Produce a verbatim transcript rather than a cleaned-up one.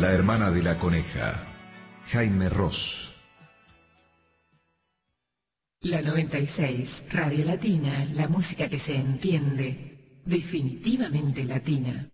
La hermana de la coneja, Jaime Ross. La noventa y seis, Radio Latina, la música que se entiende, definitivamente latina.